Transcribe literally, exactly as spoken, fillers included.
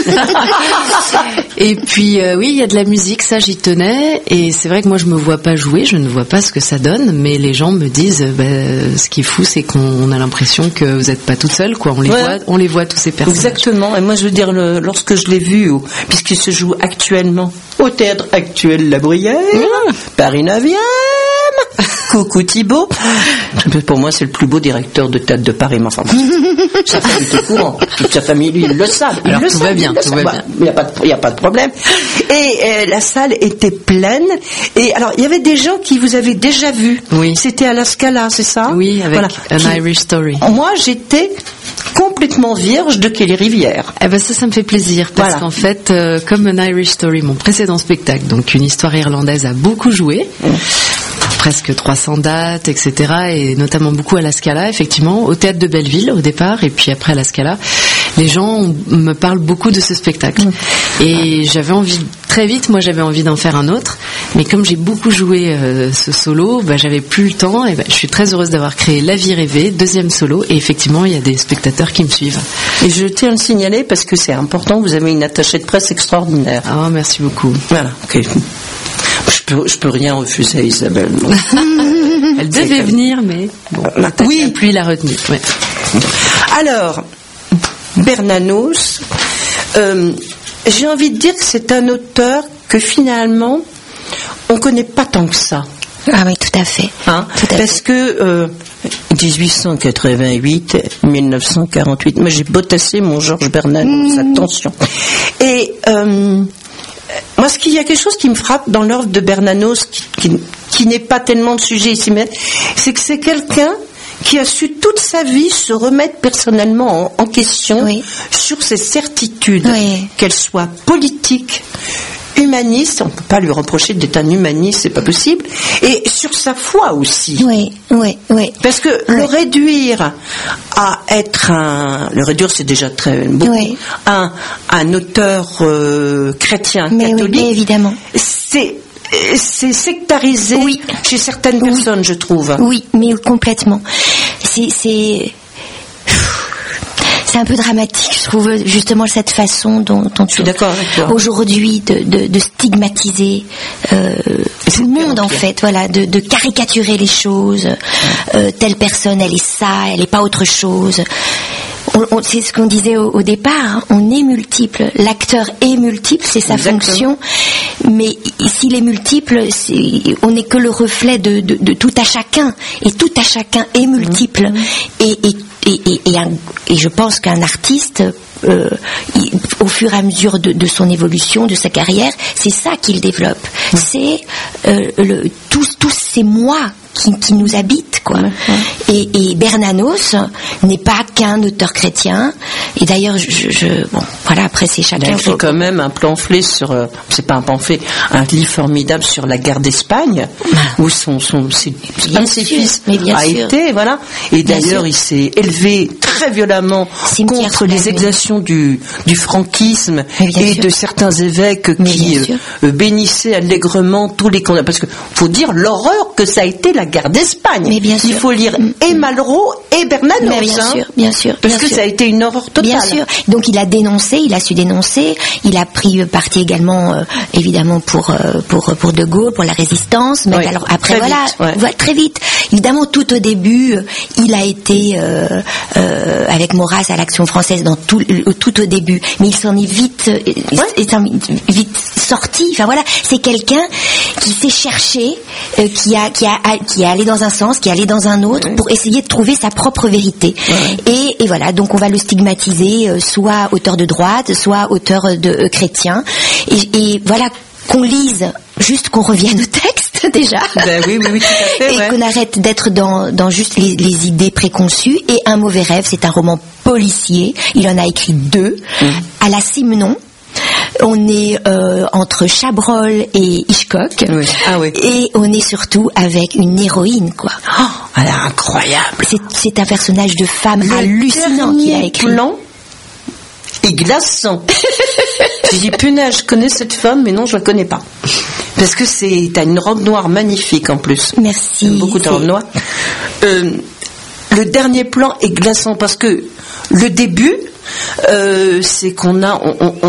Et puis euh, oui, il y a de la musique, ça j'y tenais. Et c'est vrai que moi je me vois pas jouer, je ne vois pas ce que ça donne, mais les gens me disent, bah, ce qui est fou, c'est qu'on a l'impression que vous n'êtes pas toute seule, quoi. On les ouais. voit, on les voit tous ces personnages. Exactement. Et moi je veux dire, le, lorsque je l'ai vu, puisqu'il se joue actuellement au Théâtre Actuel La Bruyère, mmh. Paris neuvième. Coucou Thibaut. Pour moi, c'est le plus beau directeur de théâtre de Paris. Mais enfin, sa famille est au courant. Toute sa famille, lui, il le savent. Alors, tout va bien, tout va bien. Il n'y a pas de, il n'y a pas de problème. Et euh, la salle était pleine. Et alors, il y avait des gens qui vous avaient déjà vu. Oui. C'était à la Scala, c'est ça? Oui, avec voilà. An qui, Irish Story. Moi, j'étais complètement vierge de Kelly Rivière. Eh ben ça, ça me fait plaisir parce voilà. qu'en fait, euh, comme An Irish Story, mon précédent spectacle, donc une histoire irlandaise, a beaucoup joué. Mmh. Presque trois cents dates, et cetera. Et notamment beaucoup à la Scala, effectivement, au théâtre de Belleville au départ, et puis après à la Scala. Les gens me parlent beaucoup de ce spectacle. Mmh. Et j'avais envie, très vite, moi j'avais envie d'en faire un autre. Mais comme j'ai beaucoup joué euh, ce solo, bah, j'avais plus le temps. Et bah, je suis très heureuse d'avoir créé La Vie rêvée, deuxième solo. Et effectivement, il y a des spectateurs qui me suivent. Et je tiens à le signaler parce que c'est important, vous avez une attachée de presse extraordinaire. Ah, oh, merci beaucoup. Voilà, ok. Je peux, je peux rien refuser à Isabelle. Elle devait comme... venir, mais bon, oui, la pluie l'a retenue. Ouais. Alors, Bernanos, euh, j'ai envie de dire que c'est un auteur que finalement, on ne connaît pas tant que ça. Ah oui, tout à fait. Hein tout à Parce fait. que euh, dix-huit cent quatre-vingt-huit, dix-neuf cent quarante-huit, moi j'ai botassé mon Georges Bernanos, mmh. attention. Et euh, moi, ce qu'il y a quelque chose qui me frappe dans l'œuvre de Bernanos, qui, qui, qui n'est pas tellement de sujet ici, mais c'est que c'est quelqu'un qui a su toute sa vie se remettre personnellement en, en question oui. sur ses certitudes, oui. qu'elles soient politiques, humaniste, on ne peut pas lui reprocher d'être un humaniste, c'est pas possible, et sur sa foi aussi. Oui, oui, oui. Parce que oui. le réduire à être un, le réduire c'est déjà très beaucoup, oui. un, un auteur euh, chrétien mais catholique, oui, mais évidemment, c'est c'est sectarisé oui. chez certaines personnes, oui. je trouve. Oui, mais complètement. C'est c'est C'est un peu dramatique, je trouve, justement, cette façon dont, dont je suis d'accord avec toi. Aujourd'hui de, de, de stigmatiser euh, tout le monde, en fait, voilà, de, de caricaturer les choses. Euh, telle personne, elle est ça, elle n'est pas autre chose. On, on, c'est ce qu'on disait au, au départ, hein, on est multiple, l'acteur est multiple, c'est sa Exactement. fonction, mais s'il est multiple, c'est, on n'est que le reflet de, de, de tout à chacun, et tout à chacun est multiple, mmh. et, et, et, et, et, un, et je pense qu'un artiste, euh, il, au fur et à mesure de, de son évolution, de sa carrière, c'est ça qu'il développe, mmh. c'est euh, le, tous, tous ces moi Qui, qui nous habite, quoi. Ouais, ouais. Et, et Bernanos n'est pas qu'un auteur chrétien. Et d'ailleurs, je, je bon, voilà, après c'est chacun. Il a écrit quand même un pamphlet sur, euh, c'est pas un pamphlet, un livre formidable sur la guerre d'Espagne, où son, son, ses, un de ses fils a sûr. été, voilà. Et bien d'ailleurs, sûr. il s'est élevé très violemment Cimetière contre les exactions du, du franquisme et sûr. de certains évêques mais qui euh, bénissaient allègrement tous les condamnés. Parce que faut dire l'horreur que ça a été la guerre d'Espagne. Mais bien sûr. Il faut lire et Malraux et Bernanos. Mais bien hein, sûr, bien sûr. Parce bien que sûr. ça a été une horreur totale. Bien sûr. Donc il a dénoncé, il a su dénoncer, il a pris parti également, euh, évidemment pour euh, pour pour De Gaulle, pour la résistance. Mais oui, alors après voilà, vite, ouais. voilà, très vite. Évidemment, tout au début, il a été euh, euh, avec Maurras à l'Action française dans tout tout au début, mais il s'en est vite ouais. est vite sorti. Enfin voilà, c'est quelqu'un qui s'est cherché, euh, qui a qui a qui est allé dans un sens, qui est allé dans un autre, oui. pour essayer de trouver sa propre vérité. Oui. Et, et voilà, donc on va le stigmatiser, euh, soit auteur de droite, soit auteur de euh, chrétien. Et, et voilà, qu'on lise, juste qu'on revienne au texte déjà. Ben oui, oui, oui, tout à fait. Et ouais. qu'on arrête d'être dans, dans juste les, les idées préconçues. Et Un mauvais rêve, c'est un roman policier. Il en a écrit deux, mmh. à la Simenon. On est euh, entre Chabrol et Hitchcock, oui. Ah oui. et on est surtout avec une héroïne, quoi. Oh, elle est incroyable. C'est, c'est un personnage de femme le hallucinant qu'il a écrit. Plan et glaçant. J'ai dit punaise, je connais cette femme, mais non, je la connais pas. Parce que c'est, t'as une robe noire magnifique en plus. Merci. J'aime beaucoup ta robe noire. Euh, le dernier plan est glaçant parce que le début, euh, c'est qu'on a, on, on,